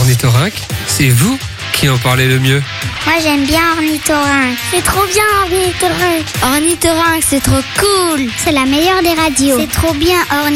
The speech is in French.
Ornithorynque, c'est vous qui en parlez le mieux. Moi j'aime bien Ornithorynque. C'est trop bien Ornithorynque. Ornithorynque, c'est trop cool. C'est la meilleure des radios. C'est trop bien Ornithorynque.